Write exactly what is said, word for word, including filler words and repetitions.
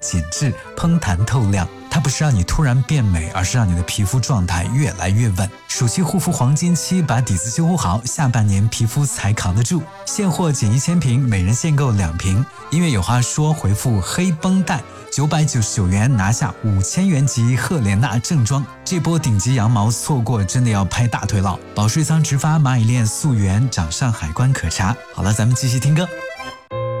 紧致、烹弹透亮。它不是让你突然变美，而是让你的皮肤状态越来越稳。暑期护肤黄金期，把底子修护好，下半年皮肤才扛得住。现货仅一千瓶，每人限购两瓶。音乐有话说，回复黑绷带九百九十九元拿下五千元级赫莲娜正装。这波顶级羊毛错过真的要拍大腿了。保税仓直发蚂蚁链溯源，掌上海关可查。好了，咱们继续听歌。